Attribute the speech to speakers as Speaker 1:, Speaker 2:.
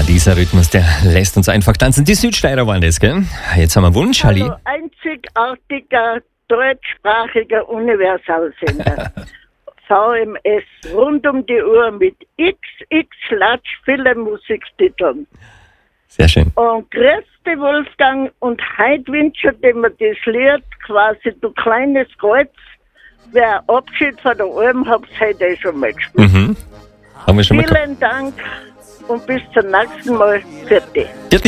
Speaker 1: Dieser Rhythmus, der lässt uns einfach tanzen. Die Südsteirer waren das, gell? Jetzt haben wir einen Wunsch, Halli.
Speaker 2: Hallo, einzigartiger deutschsprachiger Universalsender. VMS, rund um die Uhr mit XX Latsch, viele Musiktiteln.
Speaker 1: Sehr schön.
Speaker 2: Und grüßte Wolfgang, und heute wünsche ich mir das Lied quasi Du kleines Kreuz. Wer Abschied von der Alm habt, heute schon mal gespielt.
Speaker 1: Mhm. Haben wir schon mal gehabt.
Speaker 2: Vielen Dank und bis zum nächsten Mal. Für dich.
Speaker 1: Vierte.